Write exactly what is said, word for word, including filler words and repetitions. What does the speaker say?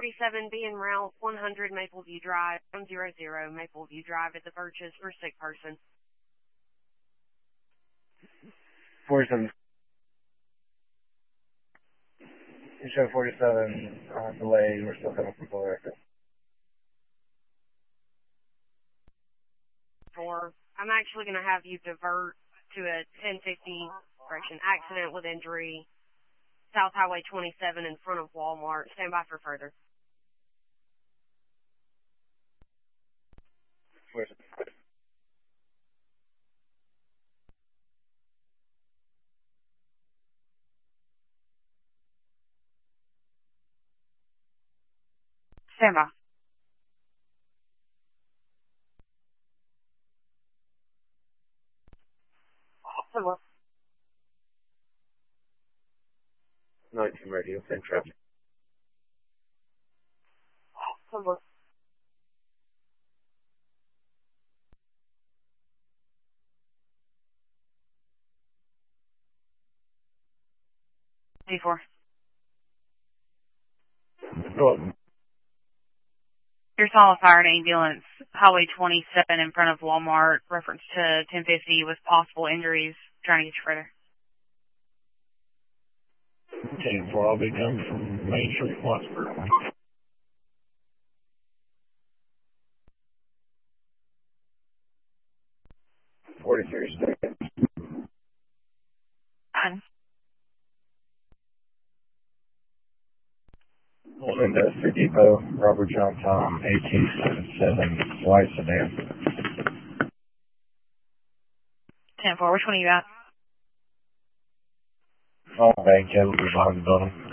forty-seven, be en route, one hundred Mapleview Drive, one hundred Mapleview Drive at the Birches for sick person. forty-seven. You show forty-seven, uh, delayed, we're still coming from Fuller. Four. I'm actually going to have you divert to a ten fifty, correction, accident with injury, South Highway twenty-seven in front of Walmart. Stand by for further. forty-seven. Stand by. Hello. nineteen radio, same traffic. Hello. D four. Go up. Your solid fire and ambulance, Highway twenty-seven in front of Walmart, reference to ten fifty with possible injuries. Trying to get you further. ten four, I'll be coming from Main Street, Wattsburg. forty-three, second. Fine. Industry Depot, Robert John Tom, eighteen seventy-seven, white sedan. ten four, which one are you at? Oh, bank, yeah, we'll be behind the building.